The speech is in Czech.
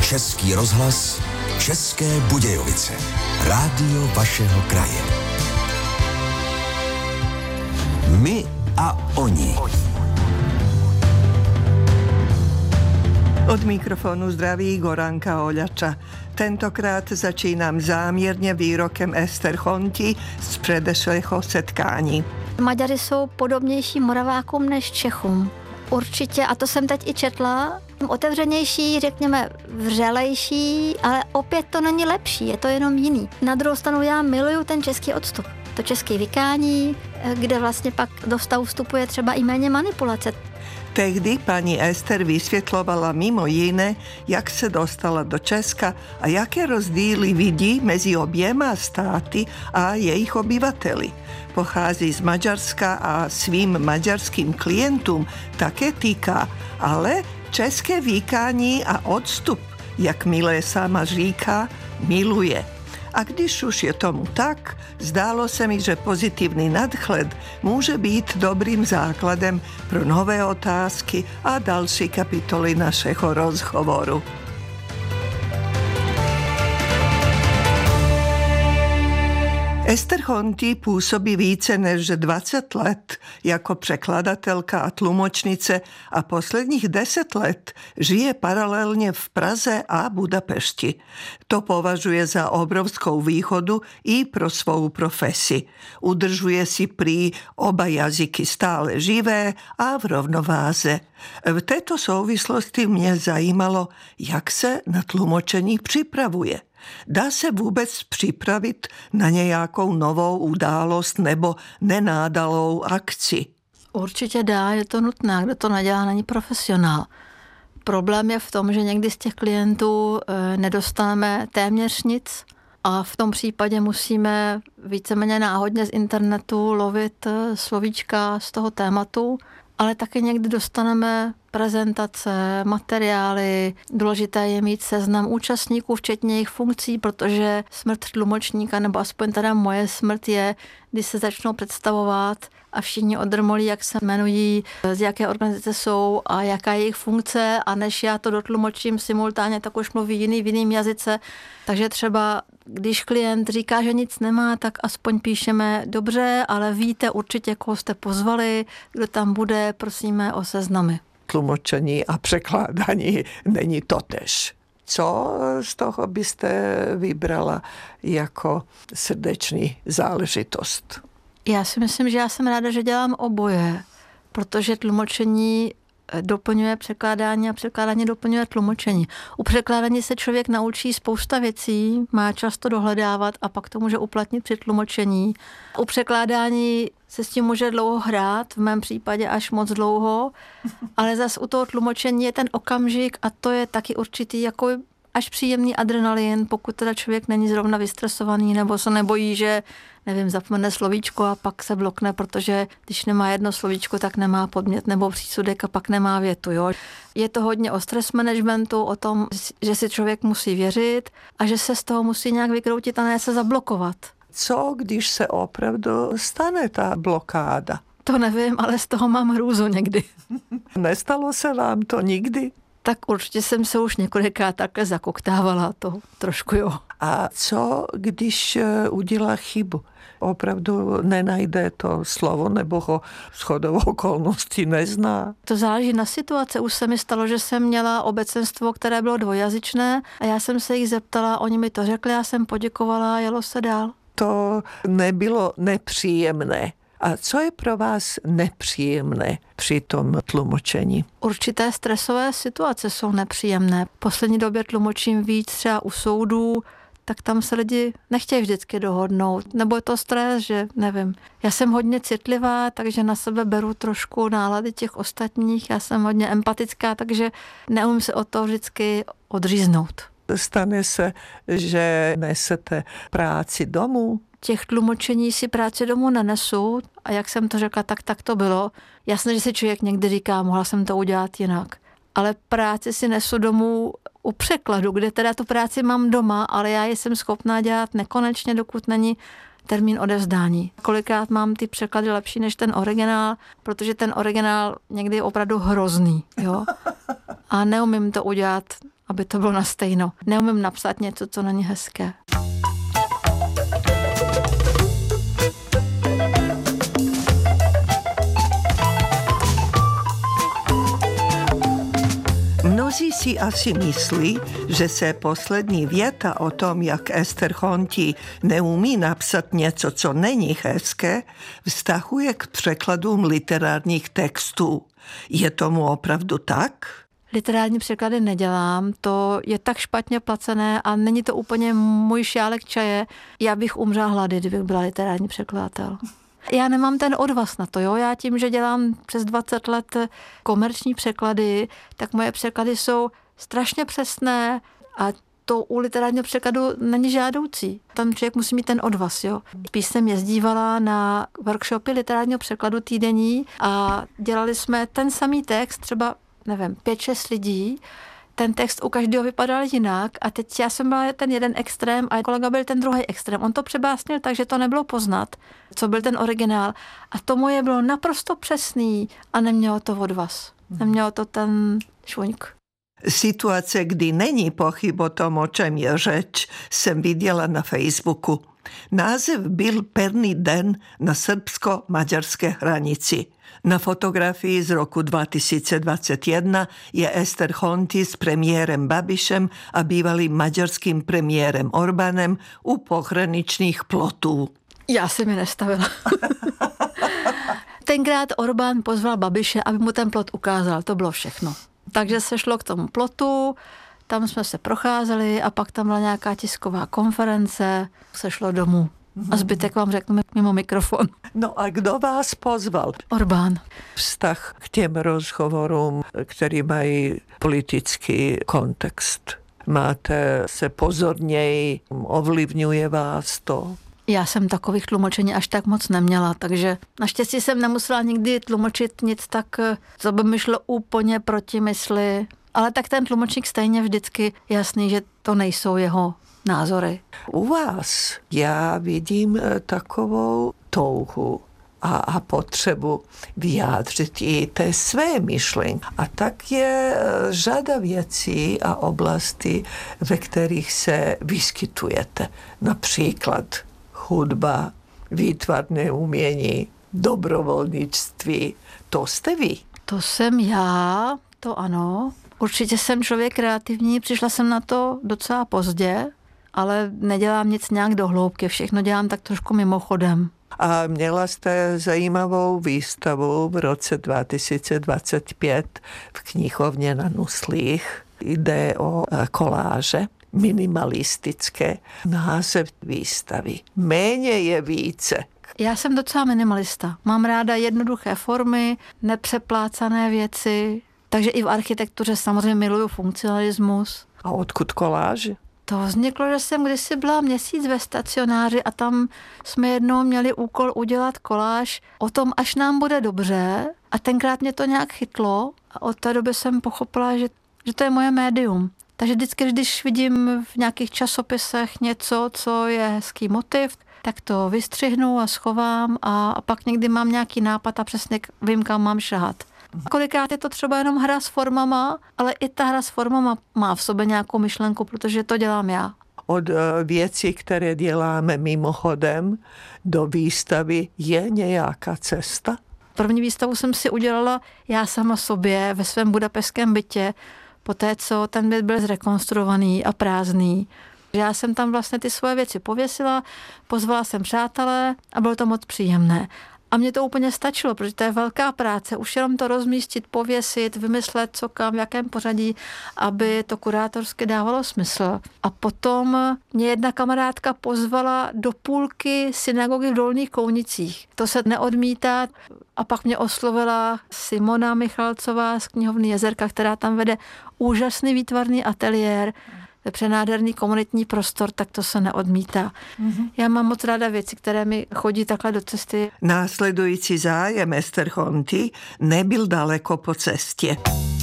Český rozhlas, České Budějovice. Rádio vašeho kraje. My a oni. Od mikrofonu zdraví Goranka Oľača. Tentokrát začínám záměrně výrokem Ester Honti z předešlého setkání. Maďaři jsou podobnější Moravákům než Čechům. Určitě, a to jsem teď i četla, otevřenější, řekněme vřelejší, ale opět to není lepší, je to jenom jiný. Na druhou stranu já miluju ten český odstup. To české vykání, kde vlastně pak do vztahu vstupuje třeba i méně manipulace. Tehdy paní Ester vysvětlovala mimo jiné, jak se dostala do Česka a jaké rozdíly vidí mezi oběma státy a jejich obyvateli. Pochází z Maďarska a svým maďarským klientům také týká, ale české vykání a odstup, jak milé sama říká, miluje. A když už je tomu tak, zdálo se mi, že pozitivní nadhled může být dobrým základem pro nové otázky a další kapitoly našeho rozhovoru. Ester Honti působí více než 20 let jako překladatelka a tlumočnice a posledních 10 let žije paralelně v Praze a Budapešti. To považuje za obrovskou výhodu i pro svou profesi. Udržuje si prý oba jazyky stále živé a v rovnováze. V této souvislosti mě zajímalo, jak se na tlumočení připravuje. Dá se vůbec připravit na nějakou novou událost nebo nenádalou akci? Určitě dá, je to nutné, kdo to nedělá, není profesionál. Problém je v tom, že někdy z těch klientů nedostaneme téměř nic a v tom případě musíme víceméně náhodně z internetu lovit slovíčka z toho tématu, ale taky někdy dostaneme prezentace, materiály. Důležité je mít seznam účastníků, včetně jejich funkcí, protože smrt tlumočníka, nebo aspoň teda moje smrt je, když se začnou představovat a všichni odrmolí, jak se jmenují, z jaké organizace jsou a jaká je jejich funkce, a než já to dotlumočím simultánně, tak už mluví jiný v jiném jazyce. Takže třeba když klient říká, že nic nemá, tak aspoň píšeme dobře, ale víte určitě, koho jste pozvali, kdo tam bude, prosíme o seznamy. Tlumočení a překládání není totéž. Co z toho byste vybrala jako srdeční záležitost? Já si myslím, že já jsem ráda, že dělám oboje, protože tlumočení doplňuje překládání a překládání doplňuje tlumočení. U překládání se člověk naučí spousta věcí, má čas to dohledávat a pak to může uplatnit při tlumočení. U překládání se s tím může dlouho hrát, v mém případě až moc dlouho, ale zas u toho tlumočení je ten okamžik a to je taky určitý jako až příjemný adrenalin, pokud teda člověk není zrovna vystresovaný nebo se nebojí, že nevím, zapomene slovíčko a pak se blokne, protože když nemá jedno slovíčko, tak nemá podmět nebo přísudek a pak nemá větu. Jo? Je to hodně o stres managementu, o tom, že si člověk musí věřit a že se z toho musí nějak vykroutit a ne se zablokovat. Co, když se opravdu stane ta blokáda? To nevím, ale z toho mám hrůzu někdy. Nestalo se vám to nikdy? Tak určitě jsem se už několikrát takhle zakoktávala, to trošku jo. A co, když udělá chybu? Opravdu nenajde to slovo nebo ho shodou okolností nezná? To záleží na situaci. Už se mi stalo, že jsem měla obecenstvo, které bylo dvojazyčné a já jsem se jich zeptala, oni mi to řekli, já jsem poděkovala a jelo se dál. To nebylo nepříjemné. A co je pro vás nepříjemné při tom tlumočení? Určité stresové situace jsou nepříjemné. V poslední době tlumočím víc třeba u soudů, tak tam se lidi nechtějí vždycky dohodnout. Nebo je to stres, že nevím. Já jsem hodně citlivá, takže na sebe beru trošku nálady těch ostatních. Já jsem hodně empatická, takže neumím se od toho vždycky odříznout. Stane se, že nesete práci domů? Těch tlumočení si práci domů nenesu a jak jsem to řekla, tak to bylo. Jasně, že si člověk někdy říká, mohla jsem to udělat jinak. Ale práci si nesu domů u překladu, kde teda tu práci mám doma, ale já ji jsem schopná dělat nekonečně, dokud není termín odevzdání. Kolikrát mám ty překlady lepší než ten originál, protože ten originál někdy je opravdu hrozný. Jo? A neumím to udělat aby to bylo na stejno. Neumím napsat něco, co není hezké. Mnozí si asi myslí, že se poslední věta o tom, jak Ester Honti neumí napsat něco, co není hezké, vztahuje k překladům literárních textů. Je tomu opravdu tak? Literární překlady nedělám, to je tak špatně placené a není to úplně můj šálek čaje. Já bych umřela hlady, kdybych byla literární překladatel. Já nemám ten odvaz na to, jo. Já tím, že dělám přes 20 let komerční překlady, tak moje překlady jsou strašně přesné a to u literárního překladu není žádoucí. Tam člověk musí mít ten odvaz, jo. Spíš jsem jezdívala na workshopy literárního překladu týdenní a dělali jsme ten samý text, třeba, nevím, 5-6 lidí. Ten text u každého vypadal jinak a teď já jsem byla ten jeden extrém a kolega byl ten druhý extrém. On to přebásnil tak, že to nebylo poznat, co byl ten originál. A to moje bylo naprosto přesný a nemělo to odvaz. Nemělo to ten švuňk. Situace, kdy není pochyb o tom, o čem je řeč, jsem viděla na Facebooku. Název byl Perný den na srbsko-maďarské hranici. Na fotografii z roku 2021 je Ester Honti s premiérem Babišem a bývalým maďarským premiérem Orbánem u pohraničních plotů. Já si mi nestavila. Tenkrát Orbán pozval Babiše, aby mu ten plot ukázal. To bylo všechno. Takže se šlo k tomu plotu, tam jsme se procházeli a pak tam byla nějaká tisková konference, se šlo domů. A zbytek vám řekneme mimo mikrofon. No a kdo vás pozval? Orbán. Vztah k těm rozhovorům, který mají politický kontext. Máte se pozorněji, ovlivňuje vás to? Já jsem takových tlumočení až tak moc neměla, takže naštěstí jsem nemusela nikdy tlumočit nic tak, co by mi šlo úplně proti mysli. Ale tak ten tlumočník stejně vždycky jasný, že to nejsou jeho názory. U vás já vidím takovou touhu a potřebu vyjádřit i té své myšlenky. A tak je řada věcí a oblastí, ve kterých se vyskytujete. Například hudba, výtvarné umění, dobrovolnictví. To jste vy. To jsem já, to ano. Určitě jsem člověk kreativní, přišla jsem na to docela pozdě, ale nedělám nic nějak do hloubky, všechno dělám tak trošku mimochodem. A měla jste zajímavou výstavu v roce 2025 v knihovně na Nuslích. Jde o koláže minimalistické. Název výstavy Méně je více. Já jsem docela minimalista. Mám ráda jednoduché formy, nepřeplácané věci, takže i v architektuře samozřejmě miluju funkcionalismus. A odkud koláže? To vzniklo, že jsem kdysi byla měsíc ve stacionáři a tam jsme jednou měli úkol udělat koláž o tom, až nám bude dobře, a tenkrát mě to nějak chytlo a od té doby jsem pochopila, že to je moje médium. Takže vždycky, když vidím v nějakých časopisech něco, co je hezký motiv, tak to vystřihnu a schovám a pak někdy mám nějaký nápad a přesně vím, kam mám šahat. Kolikrát je to třeba jenom hra s formama, ale i ta hra s formama má v sobě nějakou myšlenku, protože to dělám já. Od věcí, které děláme mimochodem, do výstavy je nějaká cesta? První výstavu jsem si udělala já sama sobě ve svém budapešťském bytě, poté co ten byt byl zrekonstruovaný a prázdný. Já jsem tam vlastně ty svoje věci pověsila, pozvala jsem přátelé a bylo to moc příjemné. A mně to úplně stačilo, protože to je velká práce, už jenom to rozmístit, pověsit, vymyslet, co kam, v jakém pořadí, aby to kurátorsky dávalo smysl. A potom mě jedna kamarádka pozvala do půlky synagogy v Dolních Kounicích. To se neodmítá. A pak mě oslovila Simona Michalcová z knihovny Jezerka, která tam vede úžasný výtvarný ateliér, přenádherný komunitní prostor, tak to se neodmítá. Já mám moc ráda věci, které mi chodí takhle do cesty. Následující zájem Ester Honti nebyl daleko po cestě.